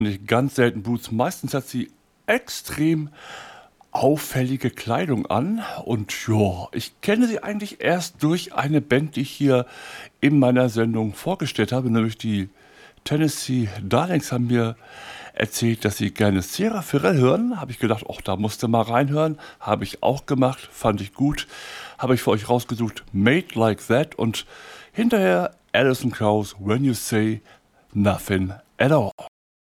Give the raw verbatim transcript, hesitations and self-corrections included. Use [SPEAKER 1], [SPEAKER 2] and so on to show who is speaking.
[SPEAKER 1] Nicht ganz selten Boots. Meistens hat sie extrem auffällige Kleidung an und ja, ich kenne sie eigentlich erst durch eine Band, die ich hier in meiner Sendung vorgestellt habe, nämlich die Tennessee Darlings haben mir erzählt, dass sie gerne Sierra Ferrell hören. Habe ich gedacht, ach, da musst du mal reinhören. Habe ich auch gemacht, fand ich gut. Habe ich für euch rausgesucht, Made Like That und hinterher Alison Krauss, When You Say Nothing at All.